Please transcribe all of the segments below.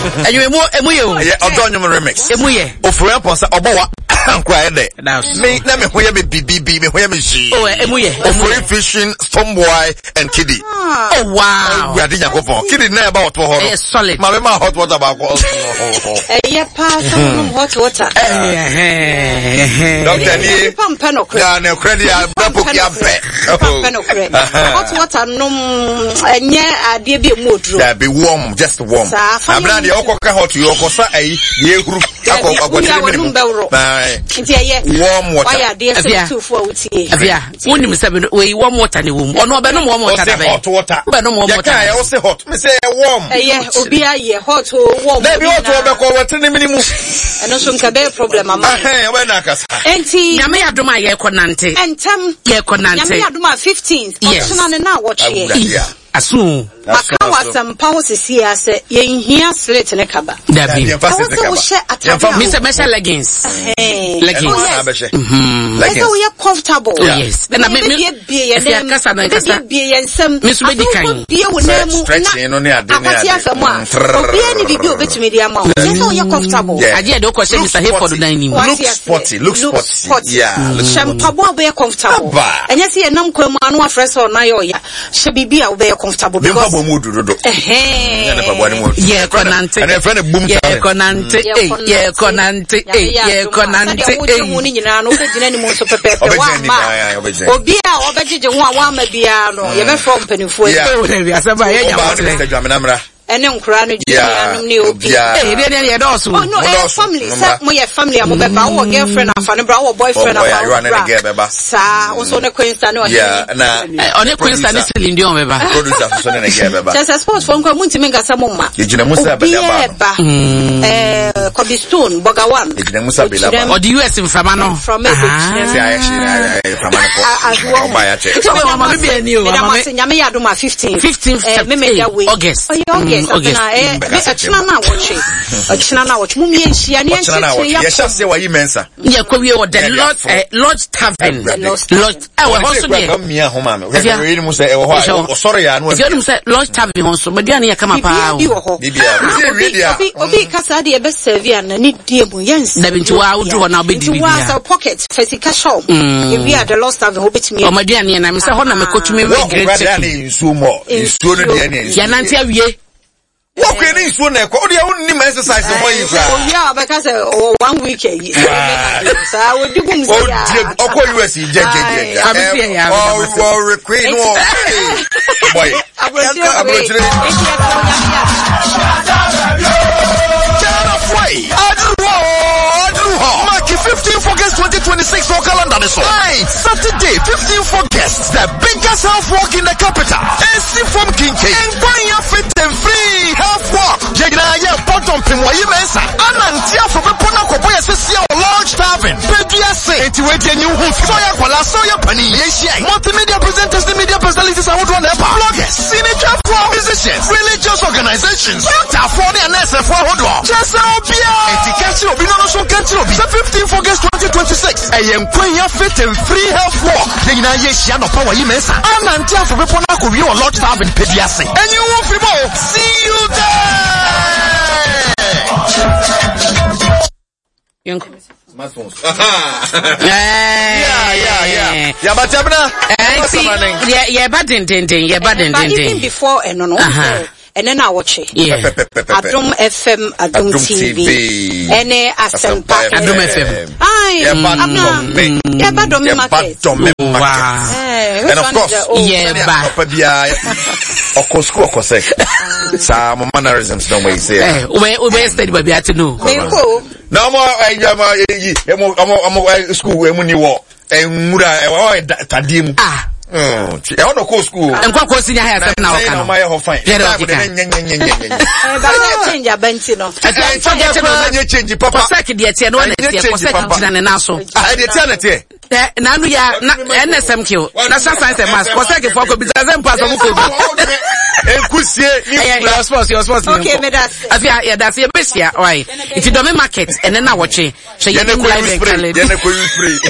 Enyo emu ye Odonyo remix. Emu ye. Ofure ponsa obowa nkwa de. Me na me hoye me bibi me hoye me shi. Oh emu ye. Ofure fishing Stormboy and Kiddy. Oh wow. We adi yakofo. Kiddy na ba hot water. Solid. Ma me ma hot water ba ko. Hot water. Doctor ni pampa no kre. Ya na credit ya bapo ya be. Pampa no kre. Hot water no enye ade bi emu oduro. Yeah, be warm, just warm. Abna de okoka hot you okosa ayi ye huru akọ minimum. Nti eye warm water. Why ade se tu fo wutie. Afia, wonim se we warm water ne wom. Ono be no warm water da be. Hot water. Be no warm water. Ya say hot. Me say warm. Eye obi aye hot warm. Na bi hot be ko water ne minimum. Eno so nka be problem ama. We na kasa. Enti nyame adom a ye konante. Entem Ye konante. nyame adom a 15th. Optional na watch here. Asu. Makawa sampa sisi ase yenhia slate ne kaba. Dabi. Me say measure leggings. Leggings. Leggings. So you comfortable. Yes. Na me kasa na kasa. Me so be dikan. Stretching no ne ade ne ade. Obi ani bibi obetumi di ama. So you comfortable. Aje de ko she Mr. Hayford na ni. Look sporty. Yeah. Shampabo be comfortable. Enya se enam kwamu anu afresh on na yo ya. She bibi a be comfortable because yeah, konante. And a friend of boom. Yeah, konante. Yeah, konante. Yeah, konante. Obia, obeji wa ma bia no. Ye be from penifo. Yeah. Ene nkura no gyanum ne obi dey dosu family say mo ye family amobeba wo girlfriend afane bra wo boyfriend afane sa wo so ne queensta ne na one queensta ne Celine on beba producer so ne gebeba just sports for nko muntimi ngasa mo ma ejina musa beba Kobe Stone Bogawan ejina musa bela or the US in Famano from Famano so mama be ani o mama nyame yadoma 15 me August Achina na watch mummy nhia ne nhia ya shase wa yi mensa ya kwawie wo the Lodge Tavern Lodge ho so de mia ho ma me we ni musa e wo ho sorry ya no you say Lodge Tavern ho so mediane ya kama pa bibia obi kasa de be serve an ni die mu yensa da binti wa udru na obedi bibia wa pocket physical shop we are the Lodge Tavern obetimi o mediane na me say ho na me kotumi we great chicken nsuo mo nsuo no de ne ya nanti awie what can you do now? What do you need exercise for you? Oh yeah, because 1 week. So I would do things. Oh, call you as JJ. Oh, recruit. Boy, Mark 15 August 2026 for calendar this one. Saturday 15 August, the biggest health walk in the capital. AC from King K. And going your fit and free health walk. Jegna bottom pin wa yimensa. Anantia from the Pona Koboya Sessia Lodge Tavern. Pedia say it wait a new home. Soya Kwala Soya Pani. Multimedia presenters, the media personalities are what one bloggers, signature for musicians, religious organizations, Dr. Ford and SFO Hodwa. Just Obia. Etikachi Obino so Kantino. 15 August 2026. I am Queen Fit and Free Health Walk. Jegna Yeshiano Power Yimensa. Anantia from the Pona Koboya Lodge Tavern. Pedia say. And you won't be more. See you there. Smartphones. Yeah, but even before and then I watch it. Adom FM, Adom TV. Ene Asempa. Adom FM. Badom market. And of course, of course, some mannerisms don't we say. We study baby at no. No more school and Mura Tadim. I don't know school. And what was in your hair now? My whole fine. Change your bentino. I change Papa second yet, and one second and also. I did tell it. Now we are NSMQ. That's a science and mask. For second, for Bizazan Pass. Okay, that's your best here. All right. If you don't market and then I watch it, so you're free.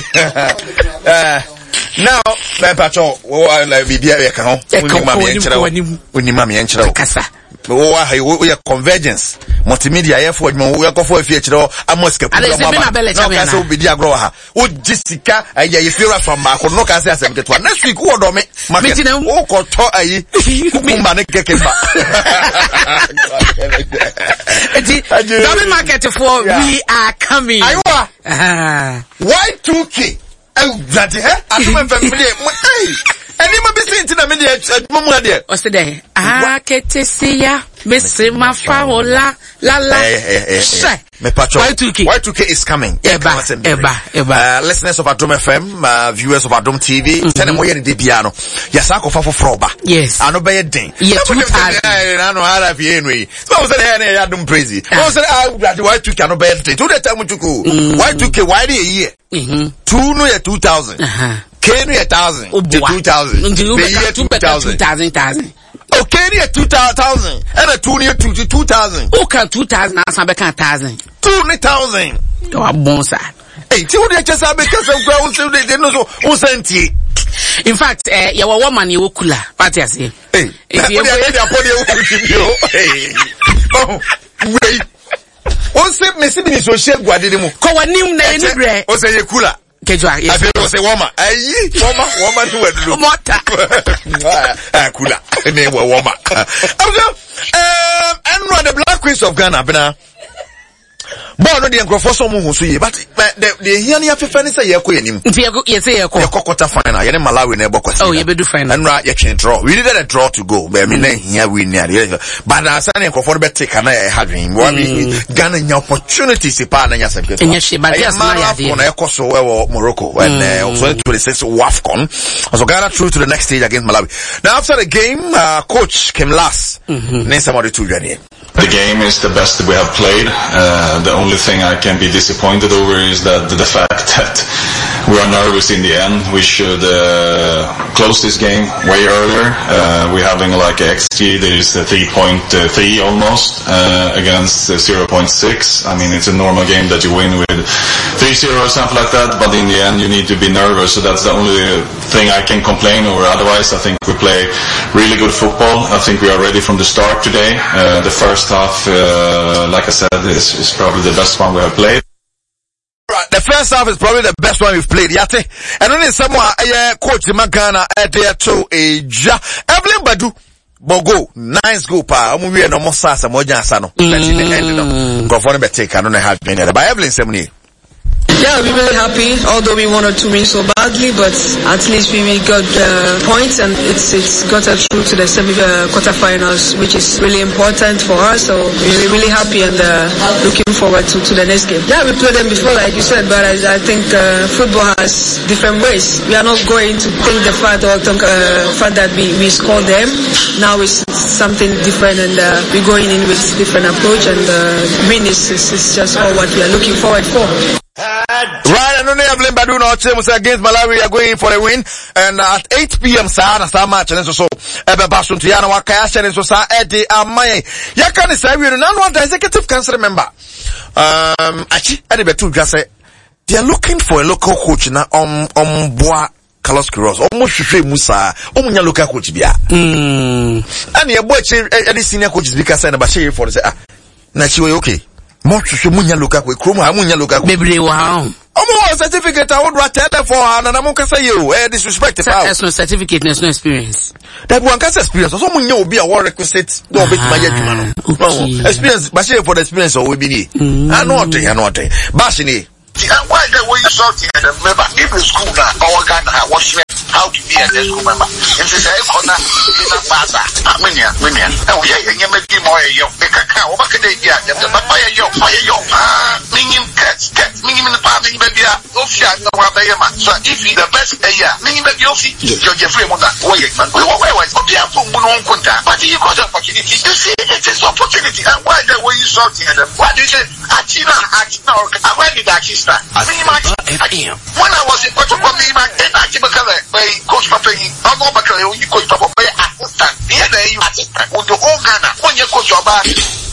Now, my patron, like Bibia Cajon, Unimami and Chero, Kasa. We are convergence. multimedia here for we are for feature amos ke no ka say obedi agro ha o jisika aye fira from back no ka say asem keto next week wo do me market o ko to ayi kumba ne kekemba Dummy market for we are coming. Aywa. Y2K. That asuma family. Any ma be seen to the media mumu there. O se there. Ketesia mesema faola la. Y2K is coming. Eba. Listeners of Adom FM, viewers of Adom TV, tell them where the piano. Yes, I go for froba. Yes. I know by a ding. Yes, I know how to be anyway. So I said, I don't praise it. I said, I Y2K no by a ding. To the time to go. Y2K, why the year? 2 no year 2000. K no year 1000. 2000. The year 2000. Okay, near 2000 and a 2 near 2000. Who can 2000 as I can 1000? 2,000. Oh, a bonsa. Hey, two just because of ground, they know who sent you. In fact, you were woman, you kula. What you say? Hey, if you oh, wait. One say, Missy, so she guarded Call a new name, or say, Kula. Kejwa, I feel was a woman. Woman who had no matter. Kula, name were woman. And run the Black Queens of Ghana, Bena. Born the Uncle so much, but the Hiani of Fanny say, you're queen. You say a quarter final, you're in Malawi, never. Oh, you better find and right, you can draw. We did a draw to go, but I mean, here we near the but I said, I'm for better take an having one Ghana opportunities, a partner, yes, but yes, my idea on Kosovo, Morocco, and also 26 WAFCON. So Ghana through to the next stage against Malawi. Now, after the game, coach came last. Name somebody to Johnny. The game is the best we have played. The only thing I can be disappointed over is that the fact that we are nervous in the end. We should close this game way earlier. We're having like XG, there is 3.3 almost against 0.6. I mean, it's a normal game that you win with 3-0 or something like that, but in the end you need to be nervous. So that's the only thing I can complain over. Otherwise, I think we play really good football. I think we are ready from the start today. The first half, like I said, is probably the best one we have played. The first half is probably the best one we've played. Yate, and only someone coach Magana at there to a Evelyn Badu Bogo, nice go pa. We are no more sasa moja sano. That's in the end. Go for the take. I don't know how to be by Evelyn Semini. Yeah, we're very happy, although we wanted to win so badly, but at least we got points and it's got us through to the quarterfinals, which is really important for us. So we're really happy and looking forward to the next game. Yeah, we played them before, like you said, but I think football has different ways. We are not going to think the fact or fact that we scored them. Now it's something different and we're going in with different approach and win is just all what we are looking forward for. Right, and only Evelyn Badu no against Malawi. We are going for a win, and at 8 p.m. Sana match and so Ebe Basuntiana Wakaya and so sa Eddie Amay. Yakan is we are one executive council member. Actually, Eddie Betu just say they are looking for a local coach na Boa Carlos Quiroz. Almost Shushe Musa. Omunya local coach bia. And your boy Eddie senior coach is because I never for say na chiwe okay. More to Munya Luka with Kruma Munya Luka. Maybe wow. Certificate I would tell for her and I'm say you disrespect there's no certificate, there's no experience. That one can experience. So someone will be a war requisite. No bit my experience, but for the experience of we be. I know what Bashini. Why the way you saw it, remember, even school now, our Ghana, watch how to be a school member. If it's a corner, it's a father. Minia. And we are going to make more young. The cacao, what can they get? The papaya young, meaning cats, meaning the party, baby, Ocean, no one. So if you the best, meaning that you'll see your Jeffrey Mona, wait, we were always on the apple, but you got opportunity. You see, it is opportunity. And why the way you saw it, why do you say, Achina, I went to Achista. When I was in Puerto Rico, Coach Papa, I'm not you coach Papa, assistant. The other you assistant with the whole Ghana. When you coach your body,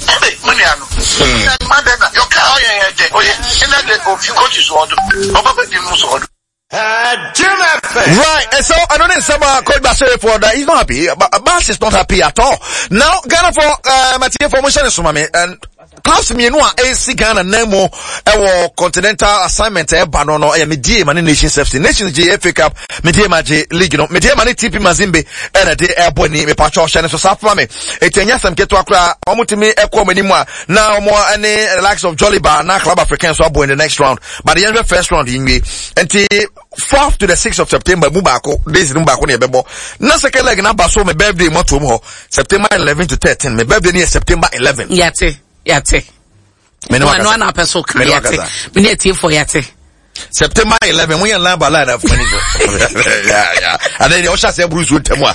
your car, and then a few coaches order. Right, and so I don't know some coach Basel for that. He's not happy. Bass is not happy at all. Now Ghana for material formation is and clubs mienu a AC Ghana Nemo ewo continental assignment no no medie ma Nations FC Nations G FA Cup medie ma G League no medie ma TP Mazembe na de eboni me pacho hye so safa me etenya sam keto akra omutimi ekwo manimu a na omo any likes of Joliba na Club African so abo in the next round but the first round inwe enti 4th to the 6th of September mubako days mubako na ebebo na second leg na baso me birthday moto mo September 11 to 13 me birthday ni September 11 yate no na person kan yate me ne tie for yate September 11 when you land by line of money yeah and then you say Bruce with temu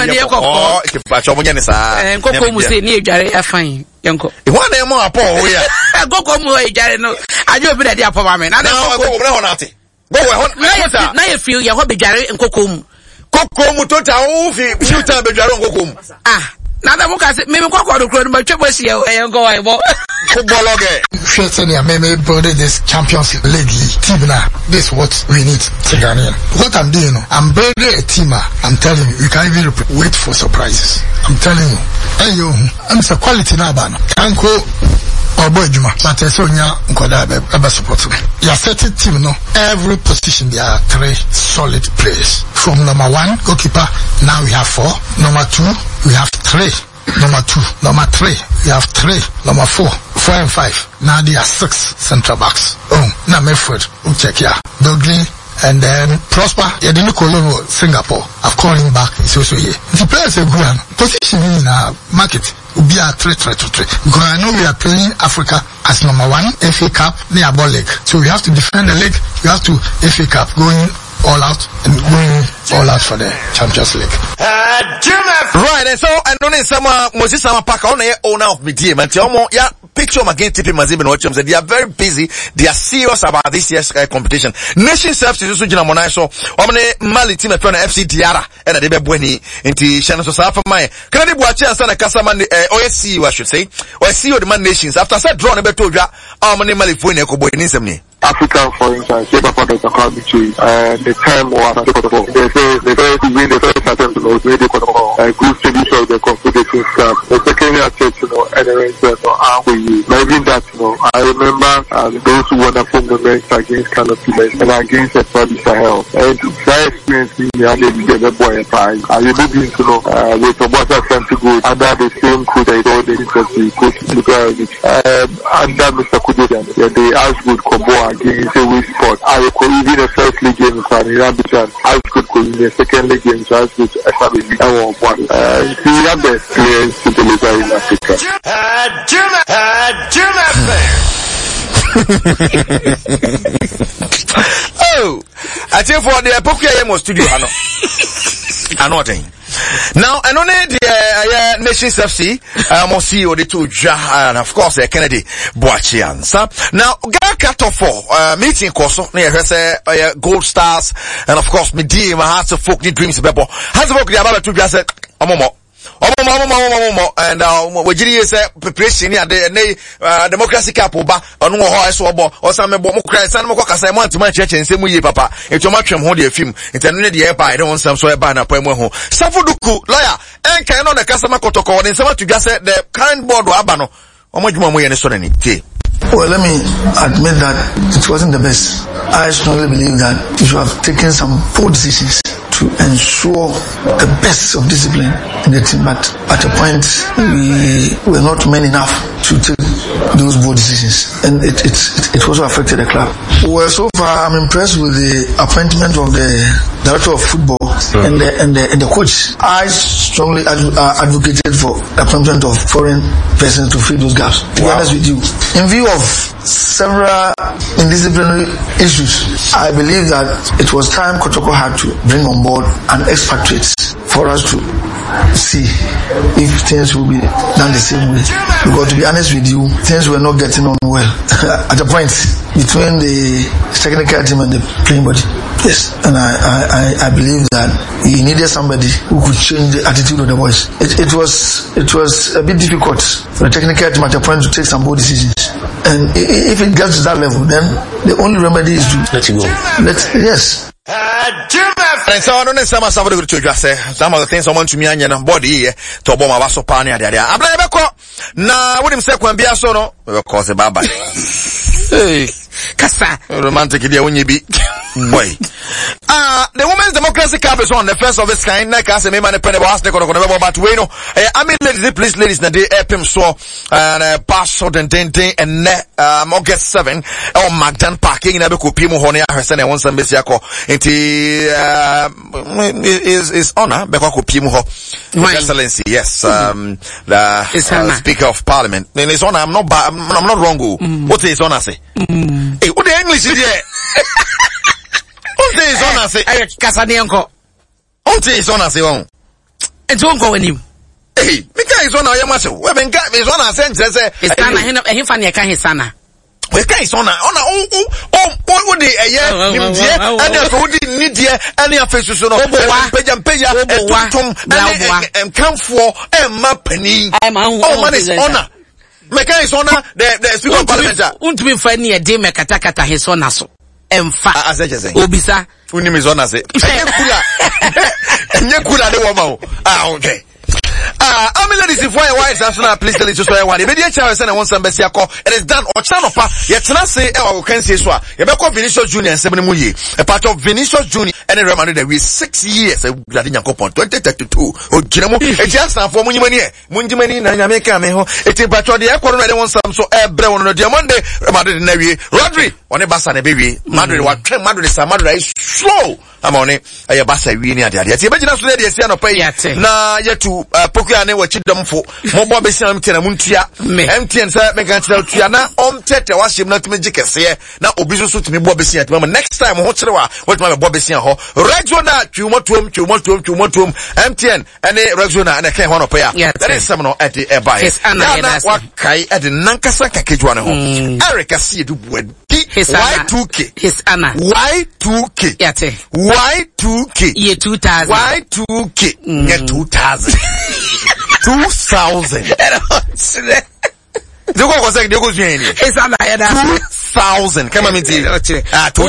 oh ke pacho mo nyane sa nkoko mu se ni edware afan yanko e ho na mo apo wo ya nkoko mu edware no ajo bi na dia apo ma me na nkoko go na ate go we ho na ye feel ya ho bedware nkoko mu koko mu total wo fi future bedware nkoko mu na da muka se me nkoko do kro no ma twebo sie yanko wa bo football again. Building this Champions League team now. This is what we need to Ghanaian. What I'm doing, I'm building a team. I'm telling you, you can't even wait for surprises. I'm telling you. Hey yo, I'm a quality now, man. Can't go or boy Juma. But I saw you ever support me. Your certain team, no. Every position there are 3 solid players. From number 1 goalkeeper, now we have 4. Number 2, we have 3. Number 2, number 3, we have 3. Number 4, 4 and 5. Now there are 6 central backs. Now Medford, check here. Doggy, and then Prosper. Yeah, didn't call him Singapore. I've called him back. He's also here. The players are good. Position in our market will be a 3-3-3. Because I know we are playing Africa as number 1 FA Cup near ball league. So we have to defend the league. We have to FA Cup going all out and going all out for the Champions League. Right, and so I know Moses Samapaka on the owner of Media, but yeah, picture them again, TP Mazembe and Watchums. They are very busy. They are serious about this year's competition. Nation Self is also Jina Monaiso. Mali team from FC Diara and the Bebweni into Shannon Sosa for my Canada Boachi and Sana Casaman OSCU, I should say. OSCU the Man Nations. After said drawn a betoja, many Mali Fuene Kobo in Insemni. Africa, for instance, the time was they say the first win the first attempt was made group stage of the Confederation Cup. The second attempt, and the rest even that, I remember those who won the moments against Canopy and against the Travis Sahel. And that experience me and the boy and prize. I remember with the water time to go under the same coach I told the coach under Mr. Kudodan. They asked good combo against a weak spot. I could even the first league game in Rabitan. I could go in the second league game, so I could SRB. I want one. We have the players to deliver in Africa. Oh, I think for the Pokia studio, I know what I now, and only the Nations FC, CEO the two and of course Kennedy Boachian. Now, get cut off for meeting Koso near her Gold Stars, and of course Media, my hearts of folk dreams bebo. Has worked the about to just Omomo. And we did say preparation at the Democracy Cup or some Democrats and Mokasa want to my church and same papa. It's a much hold your film. It's an idea by don't want some so ban a poem home. Safuduku, lawyer, and can on the customer protocol and someone to just say the kind board or abano. How much more and so any tea. Well, let me admit that it wasn't the best. I strongly believe that you should have taken some poor decisions to ensure the best of discipline in the team, but at a point we were not men enough to take those bold decisions, and it also affected the club. Well, so far I'm impressed with the appointment of the director of football and the coach. I strongly advocated for the appointment of foreign persons to fill those gaps. To be honest with you, in view of several indisciplinary issues, I believe that it was time Kotoko had to bring on board an expatriate for us to see if things will be done the same way. Because to be honest with you, things were not getting on well at a point between the technical team and the playing body. Yes, and I believe that he needed somebody who could change the attitude of the boys. It was a bit difficult for the technical team at a point to take some bold decisions. And if it gets to that level, then the only remedy is to let you go. Yes. And so I don't know somebody to say some of the things I want to me and body to Obama was so pani there. I'm like, now what him say when be a sono because a baba. Hey, Kasa romantic idea when you be boy. The Women's Democracy Cup is on the first of its kind. Like I say, me man, penny was the corner about Weno. I mean, ladies, na day epim so and pass so then and August 7 or Magdan parking in Abeku Pimo Honia Hersen and once and Messiako is honor Beko Pimo Excellency. Yes, the Speaker of Parliament. Then it's honor. I'm not wrong. What is honor say? Hey, what the English is here? What is honor say? Kasani uncle. What is honor say? It's won't go in him. Hey, because is honor Yamaso. We been got is honor sense say. It's Sana him funny can his Sana. We can is honor. What the and the need here and your face so no. And come for penny. Oh man is honor. Meka is honor the Speaker of Parliament. Untumi fa ni e de mekatakata his honor so. Emfa obisa unim is honor say enye kula de woman okay ladies, if why is national please tell it to so one be dey chair say na won some besia call it is done or channel pa ye tena say e can say so ye be call Vinicius Junior 7 mu ye a part of Vinicius Junior and remember that we 6 years glad Nyankopon 2032 o gina mu e just na for munjimani na nyameka me ho e ti patro de e kworo na de won some so e bre won no de Monday Madrid na wie Rodri one basa na be wie Madrid wa twen Madrid sa Madrid is slow amone e basa wie ni ade ti be gina so de sia no pay na yetu pokuya ne wachi domfo mobo be sia mtia na muntua MTN sa me kan tira tua na omtete wa shim na tumi jikese na obi so tumi bo be sia tuma next time ho kire wa what ma bo be sia ho regional twumotom MTN ene regional ene kan ho no pay that is some no at the buy na wa kai at the nankasa kakejwa ne ho Eric see du bwedi Y2K his Anna Y2K yate Y2K year 2000 Y2K year 2000 2000 Doko ko say doko zuen ni his Anna 2000 come on me 2000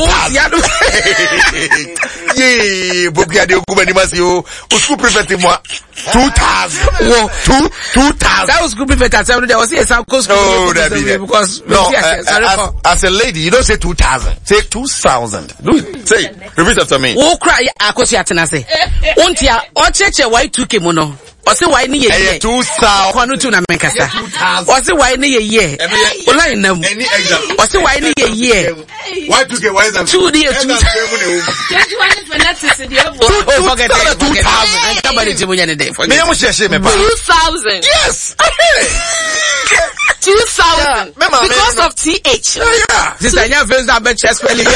yeah bokia de okuba ni masi o school prefect moi 2000 that was school prefect at 7 there was a school because no as a lady you don't say 2000 say 2000 do it say repeat after me wo cry akosi atena say ontia o cheche Y2K mo no o say why ni ye 2000 kwanu tu na menkasa o say why ni ye o line nam o say why ni ye Y2K why is that 2 years 2000 forget it 2000 somebody jimunya ne dey me am share me pa 2000 yes 2000 because of TH this is your face that bet chest spelling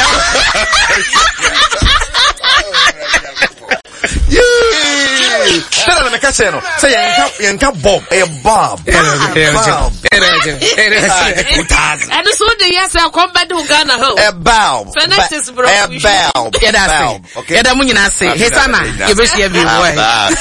Tell me catch no. Say yanka bomb, a bomb. And so the yes I come back to Ghana home. A bomb. Fenexes bro. A bomb. Yeah, that's it. Yeah, that munyina say. Hesana, you be see everywhere.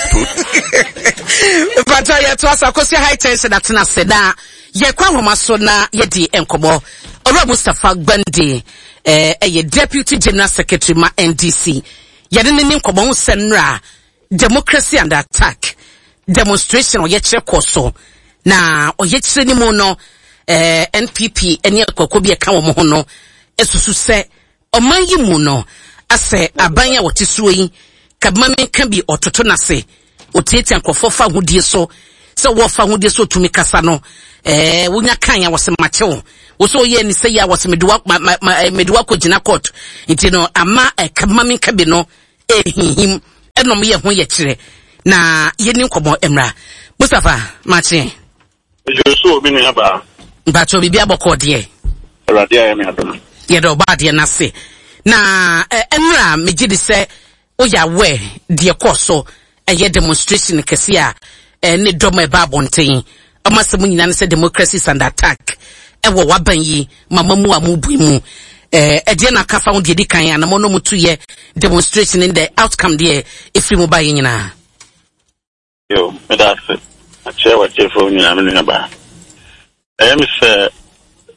But ya to asa kosi high tension that na say na ye kwa homa so na ye di enkomo. Ora Mustafa Gbande a deputy general secretary ma NDC. Yade ne nkomo ho senra democracy under attack demonstration or yet so na or yet ni mo no NPP eni akoko bi eka wo mo no esusu se oman yi mu no ase abanya wote so yi kabama ka bi ototo na se otete ankofo fa hodie so se wo fa hodie so tumi kasa no wonya kan ya wose machewo wo so ye ni se ya wose meduwa ko gina court nti no ama kabama ka bi no ehihim enom ye ho ye kire na ye ni nkomo emra Mustafa machi Joso bi ni aba bacho bibia boko de radia ya mi adom ye do ba de na se na emra meji de se oya we de koso eye demonstration kese a ne dom e ba bonten amasem nyina ne se democracy is under attack ewo waban yi mama mu amubu mu de na kafa wo de kan ya na mo no mutu ye demonstration in the outcome there if you buy nyina yo me da se a chewa chefo nyina me na ba say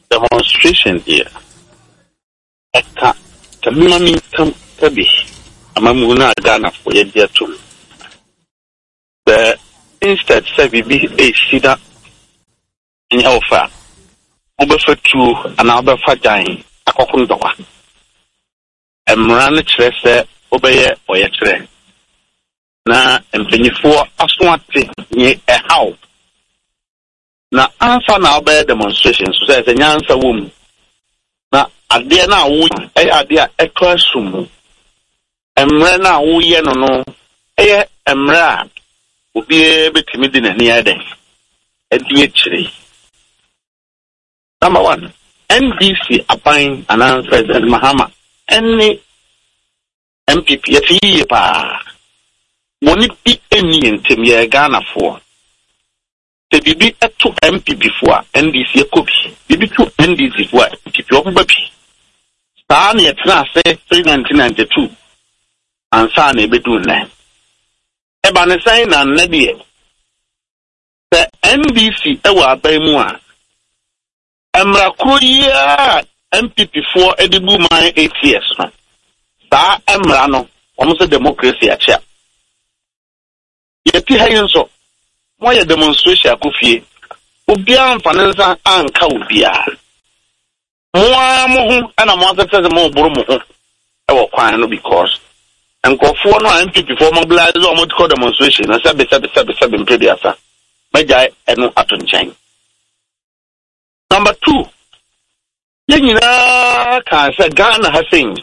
demonstration here eka kamami kam tabi amamuna Ghana for ye dear too. The instead say be a sida in alpha. Obefa tu and albefa dying akokundowa. Emran chere obeye oyechere. Na mpanyifo aswate ni how. Na answer na obeye demonstrations so say nyansa wom. Na ade na wo ade a classroom. Emre na wo ye no emre a obi betimi di na ni ade. Edi echire. Number 1, NDC applying announced President Mahama. Any MPP, if money be any in Timia Ghana for. The BB at 2 MPP for NDC a copy. BB 2 NDC for MPP of Baby. Sani at say 1992. And Sani be doing that. Ebanesain and Nebie. The NDC ewa Bemua. Emra MPP for edibu my 8 years. Sa emra no, almost democracy a chair. Yeti hayenso, moya demonstration akufie. Ubia mfanenza anka ubia. Mwa muhu, ana mwasa teze mwa buru muhu. Ewa kwa no because. Enko fuwa no MPP for mobilize o motiko demonstration. Na sabi mpedi asa. Meja enu atuncheng. Number 2, yenina can say Ghana has seen.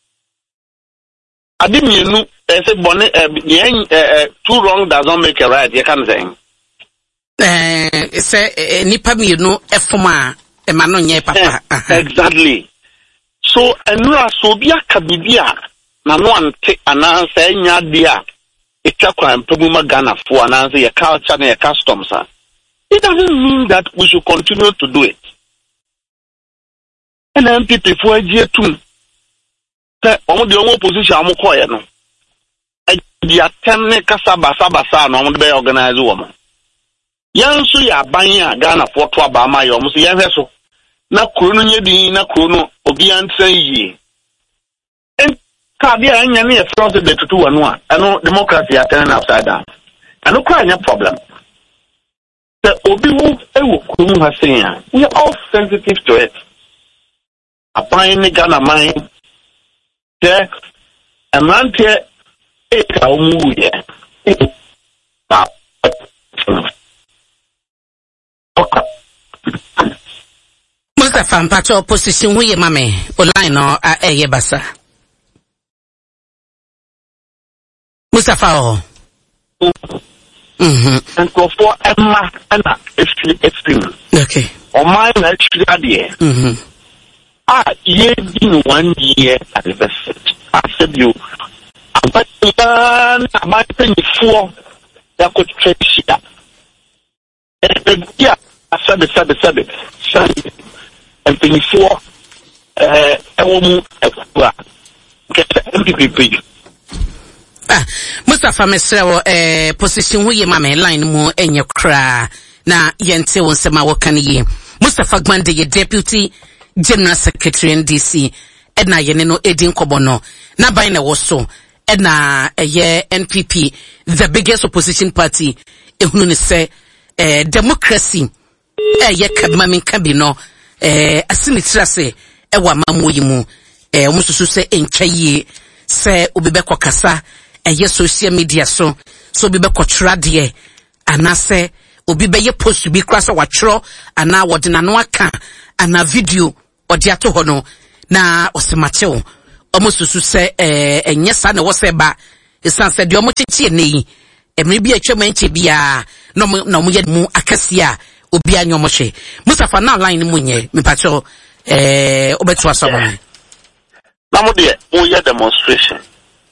I didn't know say bonnet 2 wrong does not make a right. You can say say nipa mi no efoma e ma no nye papa. Exactly. So enura so bia kabibia na no ante ananse enya dia etwa kwan pemuma Ghana for ananse your culture and your customs. It doesn't mean that we should continue to do it. And MPP for a year too. The only opposition I'm quiet no. The attempt Kasabasa no be organized woman. Yansu ya banya Ghana for Twabama yomus yanso. Na Kuruno yedi na Kuruno Obian say and Kabia and Yanni fronted the 2 and 1. I know democracy are turning upside down. I know crying a problem. The Obi Ewu has saying we are all sensitive to it. Applying the Ghana mind, there a man here, a move here. Mustafa mpacho opposition huye mame online no eye basa. Mustafa o. And go for Emma Anna extreme. Okay. Or mine actually idea. Ye been 1 year anniversary. I said you but my thing before that could trace it. Yeah, I said and before MPP. Mustafa Mesrewo position huye mame line mu enye kra na yente wonsema wakani Mustafa Gbande ye deputy General Secretary NDC edna yene no edin kobono na ban na woso edna ye NPP the biggest opposition party ehunu ne se democracy ye kadmamin kabino asinitira se ewa mamoyi mu omususu se enchaye se obibekwa kasa ye social media so obibekwa trade anase obibeye post bi krasa watro ana wodina no aka ana video odi ato hono na osemachewo omususu se enyesa na woseba esanse de omocheche nei emre bi atwa manche bia no mo ye mu akasia obi anyomohwe Mustafa na line mu nye mepacho obetu asabon na mo de mo ye demonstration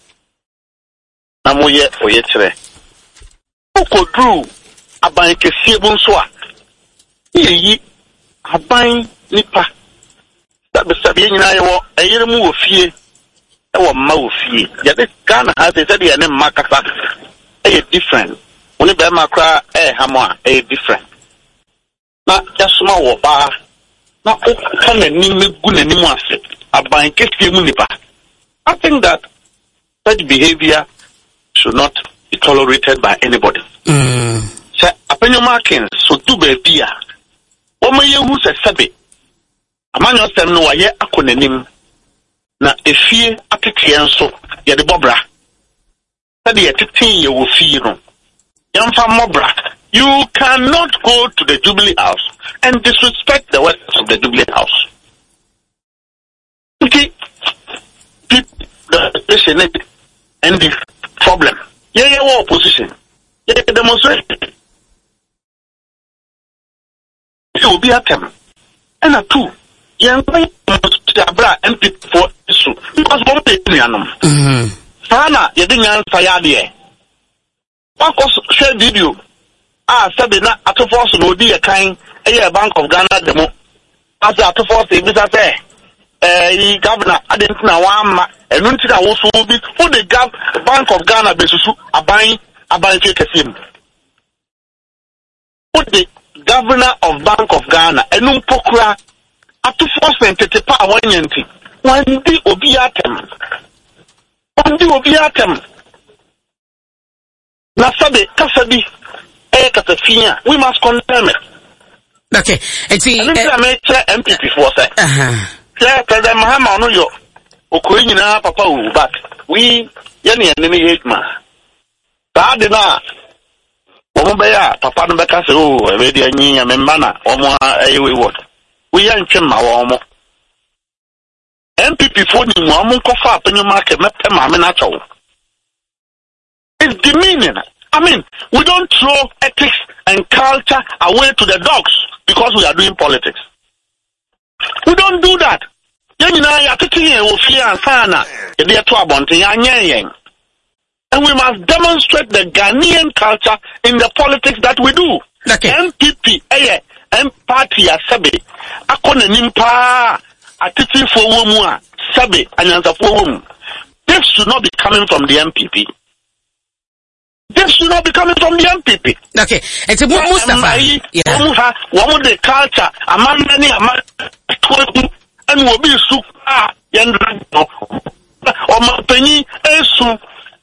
na mo ye oyechere okodru aban kesie bu nso a yi aban nipa sabi nyina yo ayire mu ofie e wo ma ofie ya de Ghana ha se de ne makasa e different oni be makra hamo a e different na jasuma wo ba na o kana ni megu na ni mu ase aban kesie mu nipa. I think that such behavior should not be tolerated by anybody. Sir, Apenyo Markins, so do be a woman who says Sabi. A man of them know a year acronym. Na efie atete so ye de bobra said ye tete ye wo fie no yamfa mobra. You cannot go to the Jubilee House and disrespect the workers of the Jubilee House. Okay, the patient and the problem ye war opposition ye demonstrate it will be a term and a two young abra MP for issue because one pay me Sana you didn't answer ya what share video said na at force no di a kind a Bank of Ghana demo as at force e bisa say governor I didn't know one and until I was will be for the Bank of Ghana besusu aban kesim put the governor of Bank of Ghana and pokra at force and tetepa awanyanti one di obiatem na sabe kasabi kasafia we must condemn it. Okay, MPP for say President Mahama no yo okoyina papa wu back we yene enemy hate man that de na omo be ya papa no be ka say oh e be anyi amemba na omo ayewe word we yan twema wo omo MPP for ni mo omo kofa apenyo market mepe ma me na chawo. It's demeaning. I mean, we don't throw ethics and culture away to the dogs because we are doing politics. We don't do that. And we must demonstrate the Ghanaian culture in the politics that we do. Okay. MPP, party, sabe, akone nimpa, atiti for womu, sabe, anyansa for womu. This should not be coming from the MPP. This should not be coming from the MPP. Okay, it's a Mustafa. Yeah. One the culture, a man many a man and will be soup. Or my penny, a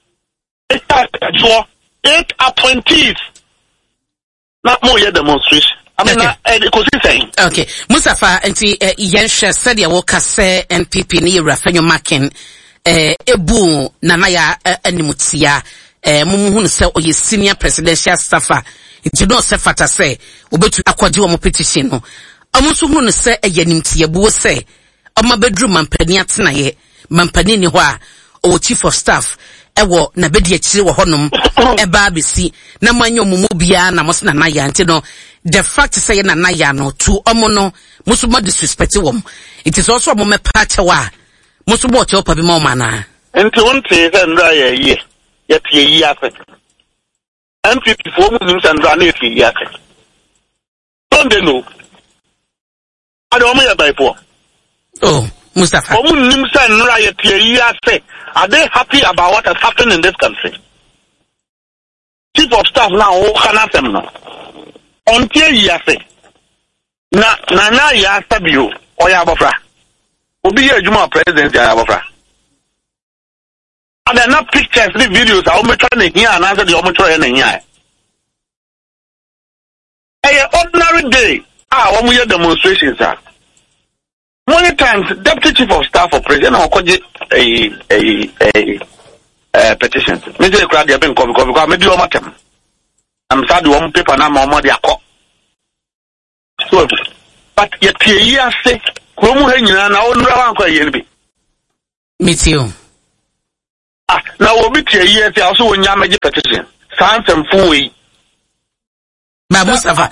8 appointees. Not more yet demonstration. I mean, okay, Mustafa, and Yensha said ya woka se NPP ni Rafenyo Makin, Ebu Nanaya Animutia. Mumuhunu se oye senior presidential staffer nti no se fata se obetu akwaje wo petition no amuso hunu se eyanimtie buo se omabedru mampani atenaye mampani ni ho a o chief of staff ewo na bedi akire wo honom eba besi na manyo mumu bia na mos na ya nti no the fact say na ya no to omo no muso mo disrespect wom it is also omo mepa chewa muso bo che opa bi ma mana nti wonte se ndra ye yet ye yafe. MPP for Muslims and Rani yafe. Don't they know? I don't know by four. Oh, Mustafa. For Muslims and Riot ye yafe. Are they happy about what has happened in this country? Chief of staff now, who can them now? Until yafe. Na yafe bio or yabofra. Obi ye juma president yabofra. And they're not pictures, the videos are only trying to hear and answer the trying to hear. An ordinary day, when we have demonstrations, many times, Deputy Chief of Staff for President or a petition. Mr. Crowd, you've been coming because maybe you're matter. I'm sad you won't paper now, more money. So, but yet, here, say, Kumu Henya, and I won't run me too. Now we'll be here also when you make petition. Sans and Fui. Mustafa,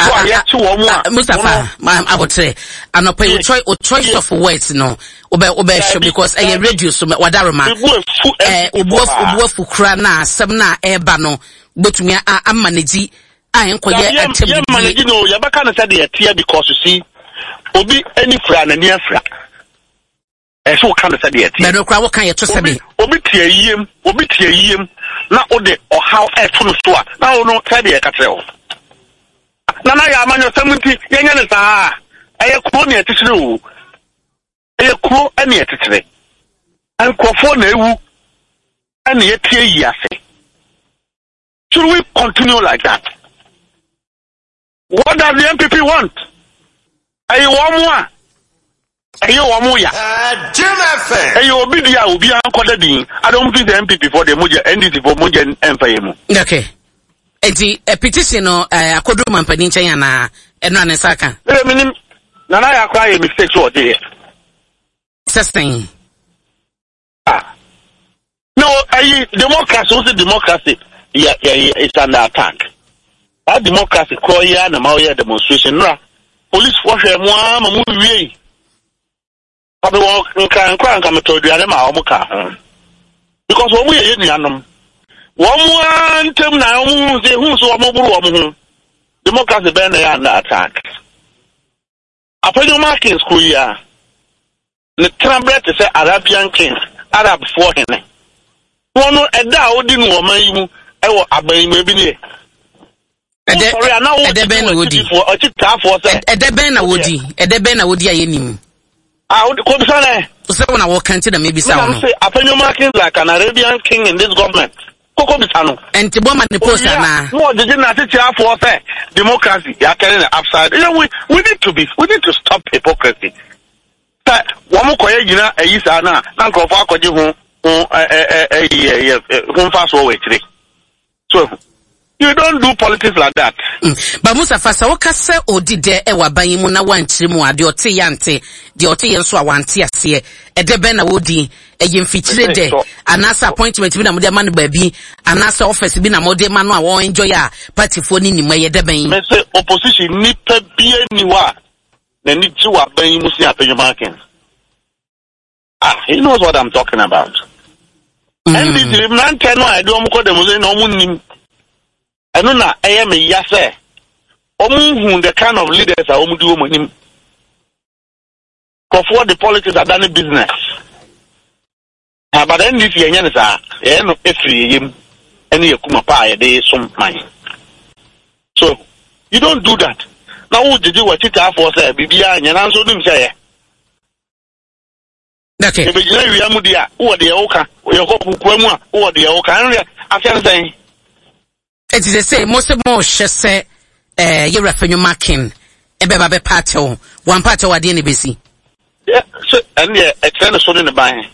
I would say, and I'll pay choice of words, no, Obe, because I radio so Wadarama, Ubuafukrana, Samna, Ebano, but me, I'm managing, I am quite you know, Yabakana said they here because you see, Obi any friend and near friend. So kind of said it. No crowd, what can you to say? Obitia yim, not ode or how a full store. Now no tidy a cattle. Nana Yaman 70 young a crony at the a crow any at today. And Crofone and yet should we continue like that? What does the MPP want? Are you one more? Are you one more? Are you obedient? Will be uncoded. I don't think the MPP for the Muja NDC for Muja Empire. Okay. A petition or a Kodum and Peninsula and Nanesaka. Nana acquire mistakes or there. Sustain. No, democracy, also democracy. Yeah, it's under attack. That democracy, Korea, and Maoya demonstration. Police force more, movie. Probably can come to the other because when we are in Yanum, one term now, who's so mobile, democracy been under attack. Upon your markings, Korea, the Trambret is Arabian kings, Arab for him. One at that didn't woman, I will obey maybe. Sorry, I know what Woody for a chip for Debena Woody, a Debena Woody. I would come so when I walk into the maybe sound. Upon your markings like an Arabian king in this government. Coco Bisano. And to woman the post what did not sit here for democracy? You are telling the upside. We need to stop hypocrisy. One more coyagina, a Yisana, Uncle Faco, who fast away today. So you don't do politics like that. But Musa Fasa, what can say or did there ever buy him on a one chimua, the Otiante, the Otian Swawantia, a debena woody, a yin feature day, and NASA appointment with a modern man baby, and NASA office been a modern man or enjoy a party for Nini May Debane. Opposition need to be anywhere. They need to obey Musia Pejumarkins. He knows what I'm talking about. And this man cannot, I don't call them no. I know now, I am a yase. The kind of leaders are doing him. For the politics are done business. But then this year, every any Kumapa, they some money. So, you don't do that. Now, who did you what it for, say, Bibia, and answer them say, okay. If you are who are the Oka, who are the Oka, I can say. It is the same, most of more, she say, you're referring marking, a baby party, one part of the NBC. Yeah, so, and yeah, it's a son in the buying.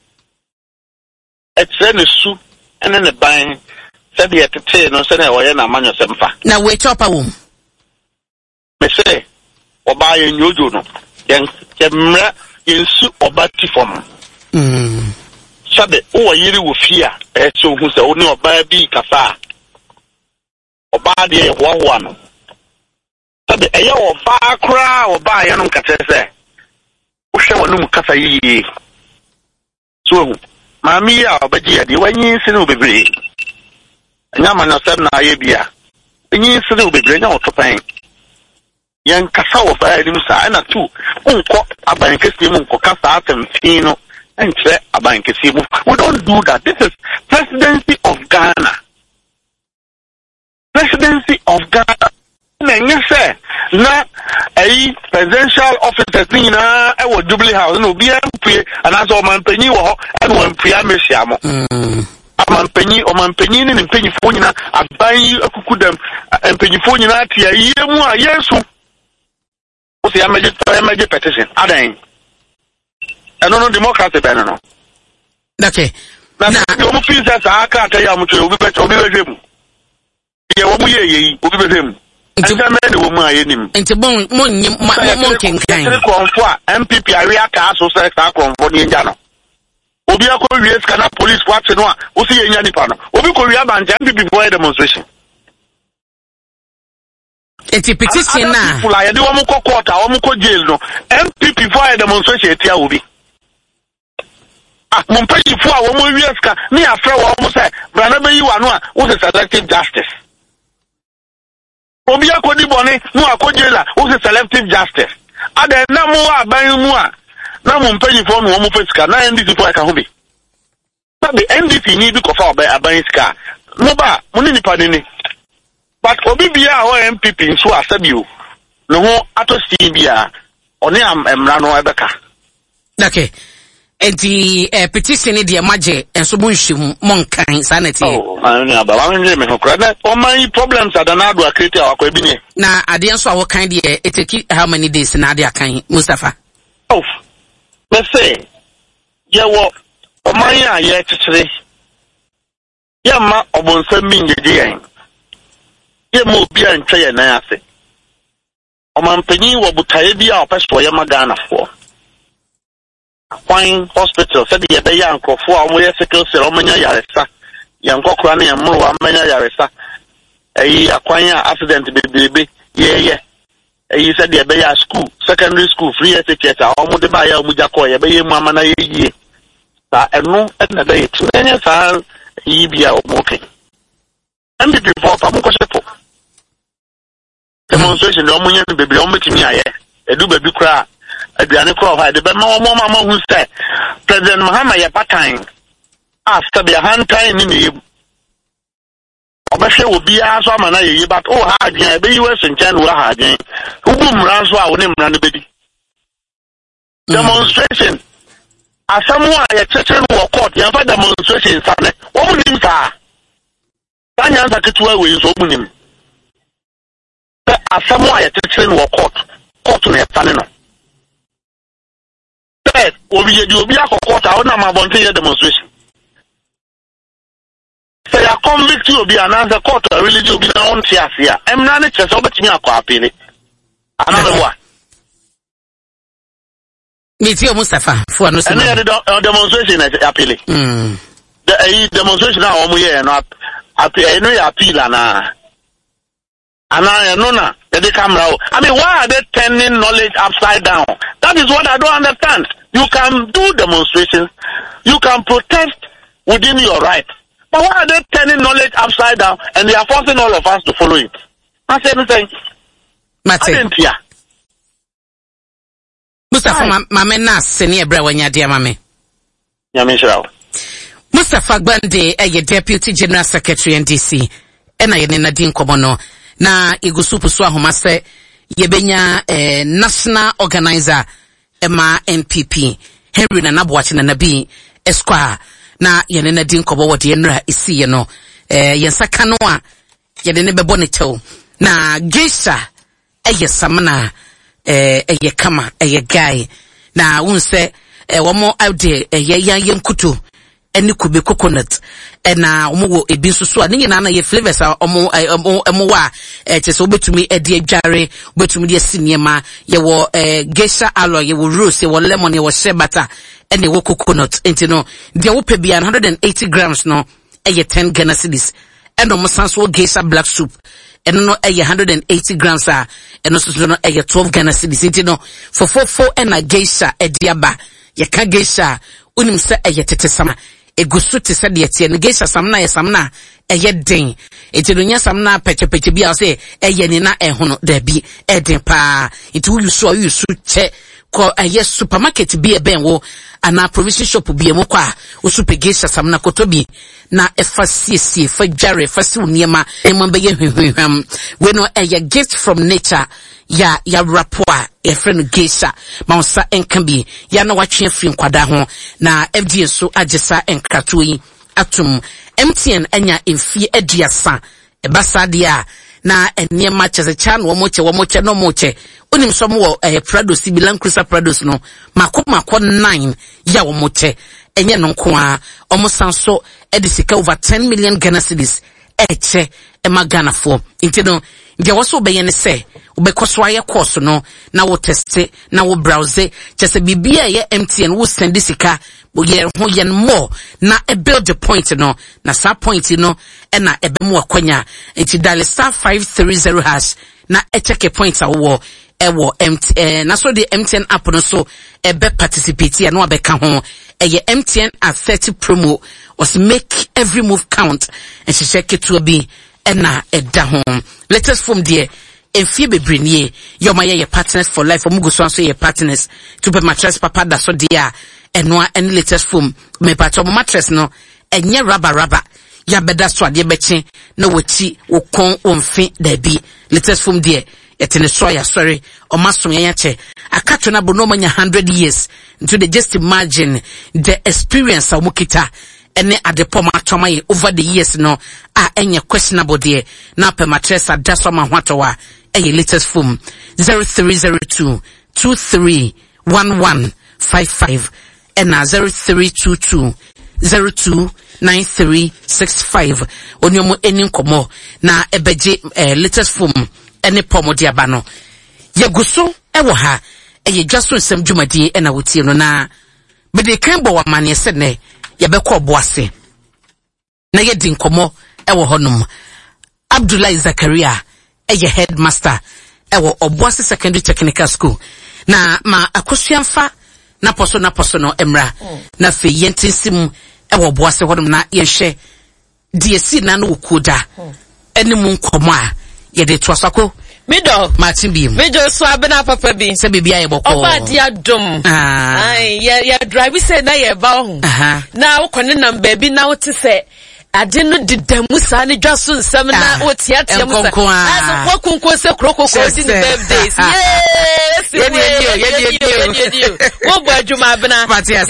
It's a soup, and then the buying, said the entertainer, or send a man of some fact. Now, wait up a womb. Me say, or buy a new journal, yen soup or batty form. Sabe, oh, you will fear, so who's the owner of baby Kasa. Obadi one. So the air or bar cry or buy a catese. Ushawanum Kasa ye. So, Mamia, Badia, the one you see no baby. Yaman of 7 Arabia. And you see no baby, no to pain. Young Kasa of Adimusa, and a 2. Unco, a bankesimu, Kasa, and Fino, and say a bankesimu. We don't do that. This is presidency of Ghana. Presidency of Ghana. Say, na a presidential officer thing na I would doubly house no be and as a man penny or and one priamesiamo. A man penny or man penny and penny phone I buy you a cuckoo and penny phone at a year more. Yes, what's the major petition? I don't know democracy banner. Okay. Now, you feel that I can't tell you how much you'll be better with him. Yeah, what we will be with him. Into bon monking kind. MPP area castle sex from Jano. Obia Korea Scana police watching one, Usi Yanipano. Obi Korea Band MPP before a demonstration. It's a petition now. I do Omuko quarter, Omuko jail no. MPP for a demonstration here will be. Mumpay for Omuska, near Fro almost said, Branabe you are was a selective justice. Obia Kodi Bonnie, no Akojela, who's a selective justice. Are there no more by more? No one penny for no Mupeska, no NDC for a Kahubi. But the NDC need to go by a Bainska. No bar, Munini Padini. But Obibia or MPP, so I said you. No more Ato Stevia, or Niam and Rano Abeka. Okay. enti petition ni de maje enso mo nhwem mo nkan sanity ani aba wa nje me hokra na o man problems adana do akete akwa bi ne na ade enso a wo kan de it take how many days na ade akan Mustafa let's say yewo o man ya ye chichire ya ma obonsa mingeje yan ye mo bi antwe ye na ase o man panyin wo butaye bi a opeso ye magana fo Quine Hospital said the Bayan Crofo, and we are secure Seromania Yaresa, Yankokrani and Murwa Mania Yaresa. A Quine accident, baby, yeah. He said the Bayan school, secondary school, free etiquette, almost the Baya Mujakoya, Bay Mamma, ye. And no, and the day, to any time, he be out walking. And before Pamukosepo demonstration, no money, baby, almost me, I do baby cry. Adriana Crawford, the mama who said President Mahama Yapatine after the hand time in the Obasha will be as a man, but oh, hard, the US and China hard, who runs while name run the baby demonstration. As someone a teacher who caught you have demonstration, son, what would you say? Tanya Sakatu is opening. As someone a teacher who caught to their son. Obi a court out na mabonte demonstration. Say a convict will be another court really do be on here. I'm not just over to me a copy. Another one. Meet Mustafa for no demonstration at appealing. The demonstration now we are not appeal and I know they come out. I mean, why are they turning knowledge upside down? That is what I don't understand. You can do demonstrations, you can protest within your right. But why are they turning knowledge upside down and they are forcing all of us to follow it? I say anything. I didn't hear. Mustafa, mame na seni ebra wanya dia mame. Nyame shirawo. Mustafa Gbande ye Deputy General Secretary NDC. Ena ye nena di nkomo no. Na igusupu so ahoma se yebenya national organizer ema NPP Henry Nanabuachi na nabi Esquire na yene na di nkobo wode yenra isi ye no yensaka no a yede ne bebo ne tew na Geisha eye samna eye kama eye guy na wonse womo aude eye yan kutu eni kube coconut na omo ebi nsusu a nyina na ye flavors a omo wa chese obetumi edi adware obetumi de sinema ye wo geisha aloe ye wo rose ye wo lemon ye wo shea butter ene wo coconut enti no de wo pe bia 180 grams no eye 10 Ghana cedis eno mo sanso geisha black soup eno no eye 180 grams a eno so no eye 12 Ghana cedis enti no fofofo ena geisha ediaba ye ka geisha unim se eye tete sama egusu te se de tie geisha samna ye samna eye den etirunya samna peche bia se eye ni na ehono da bi eden pa itu yusu che ko eye supermarket bi eben wo ana provision shop bi emo kwa usupe geisha samna kotobi na efasiesie fa dware fa se uniema emamba ye hwehwehwam we no eye gift from nature ya rapport e friend geisha maunsa enkambi ya na watwe afiri nkwada ho na FDA so agesa enkrato yi atum MTN anya emfie aduasa ebasa dia na eniema cheze chan wo moche no moche onim so mo Prado Sibilan Cruiser Prados no mako 9 ya wo moche enye no nko a omosanso edisika over 10 million Ghana cedis eche emagana for intino nge waso beyene se ubekoso aye course no na wo teste na wo browse chese bibia ye MTN wo send sika ye ho yen more na e build the point no na sa point no e na ebe mu akwanya enti dial *530# na e check a point awo ewo MTN na so the MTN app no so ebe participate ya no abeka ho eye MTN at 30 promo was make every move count and she check it to be ena eda ho latest from there enfie bebrenie your my your partners for life omugo so anso your partners to be mattress papa da so dia enoa any latest foam me patcho mattress no enye rubber ya beda so ade beche na wochi wokon wonfe da bi latest foam there yetene so ya sorry o masom ya che akato na bo no manya 100 years into they just imagine the experience of mukita ene adepoma atoma over the years no enye questionable there na pe mattress adaso ma hwato wa latest form 0302 231155 and 0322 029365 onyomo eni nkomo na ebeje latest form ene pomodi abano yeguso ewo ha just nsem dwumadi ena wotie no na bede kan bo wa mane se ne yebekọ boase na yedi nkomo ewo honum Abdullahi Zakaria headmaster ewo Obuasi Secondary Technical School na ma akosuamfa na poso no emra na fe yentinsim ewo Obuasi honum na yenhwe DSC na no koda enimu nkomo a yede toasako Mido Martin Bim Mido so abena papa bi se bibia ye boko oba dia dom ai ya drive say na ye ba ho na wo kone nam ba bi na wo te se ade no didamu sa ne dwaso nsam na wo tiatia mu sa aso kwa kunko se kroko ko di the birthdays yes ye wo bo adwuma abena Matias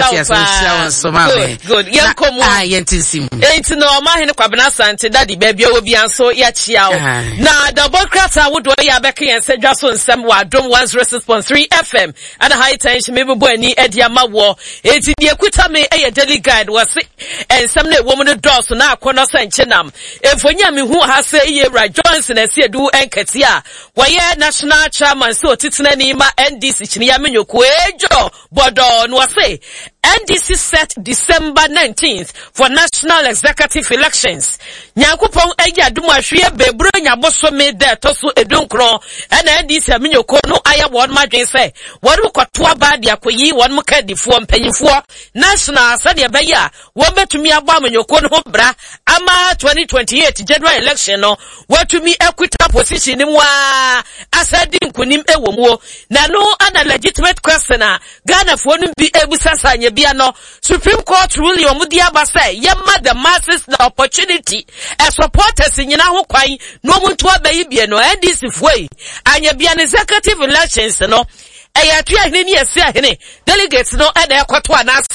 so ma good yan komo yentinsim enti no ma hene kwabena sante daddy ba bi obi anso ya chia wo na double crata wo do ya beka yen se dwaso nsam wa dom 106.3 FM and high tension me bo ani edia mawo enti die kuta me daily guide was ensam na wo mu no so na akono sanchenam efonya me hu ha se Yewra Johnson asiedu enkati a waye national chairman so titena ni ma NDC chini ya menyoko ejo bodo no say NDC set December 19th for national executive elections. Nyankopon eja dumu ahwe bebro nyaboso me de toso edunkro na NDC amenyoko no aya won madwen say wonu koto aba de akoyi won mukadifo mpanyifo national sade beya wo betumi aba amenyoko no bra ama 2028 general election no watumi equita position ni mwa asadi nkunim ewomuo na no ana legitimate question a Ghana fo no bi ebusasa bia no Supreme Court ruling omudi aba say yemma the masses the opportunity as supporters nyina ho kwan no muntu abayi bia no NDC foi anya bia executive elections no eya tua hene ni esi ahene delegates no e na ekoto ana